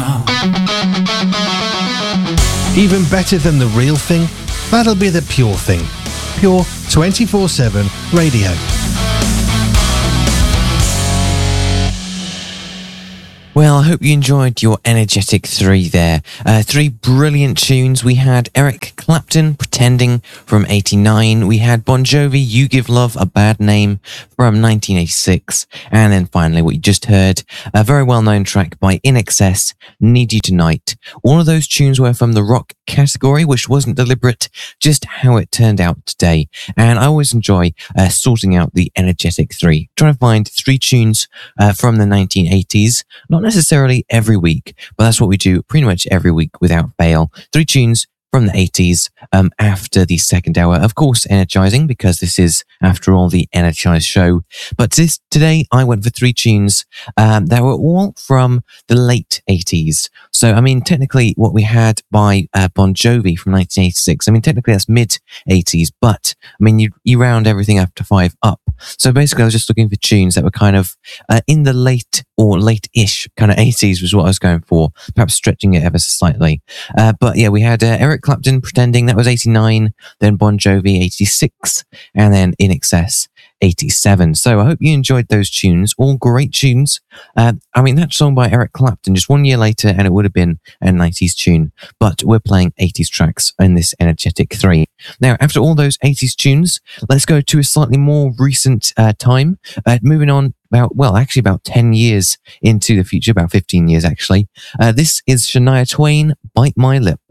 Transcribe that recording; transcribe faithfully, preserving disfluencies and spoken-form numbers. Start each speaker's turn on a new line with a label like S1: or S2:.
S1: Even better than the real thing? That'll be the Pure thing. Pure twenty-four seven radio.
S2: Well, I hope you enjoyed your Energetic three there. Uh, three brilliant tunes. We had Eric Clapton, Pretending, from eighty-nine. We had Bon Jovi, You Give Love a Bad Name, from nineteen eighty-six. And then finally, what you just heard, a very well-known track by I N X S, Need You Tonight. All of those tunes were from the rock category, which wasn't deliberate, just how it turned out today. And I always enjoy uh, sorting out the Energetic three, trying to find three tunes uh, from the nineteen eighties, not necessarily every week, but that's what we do pretty much every week without fail. Three tunes from the eighties um, after the second hour. Of course, energizing, because this is, after all, the Energized show. But this, today, I went for three tunes um, that were all from the late eighties. So, I mean, technically, what we had by uh, Bon Jovi from nineteen eighty-six, I mean, technically, that's mid-eighties, but, I mean, you, you round everything after five up. So, basically, I was just looking for tunes that were kind of uh, in the late or late-ish kind of eighties was what I was going for, perhaps stretching it ever so slightly. Uh, but, yeah, we had uh, Eric Clapton, Pretending, that was eighty-nine, then Bon Jovi, eighty-six, and then I N X S, eighty-seven. So I hope you enjoyed those tunes, all great tunes. Uh, I mean, that song by Eric Clapton, just one year later, and it would have been a nineties tune, but we're playing eighties tracks in this Energetic three. Now, after all those eighties tunes, let's go to a slightly more recent uh, time, uh, moving on about, well, actually about ten years into the future, about fifteen years actually. Uh, this is Shania Twain, Bite My Lip.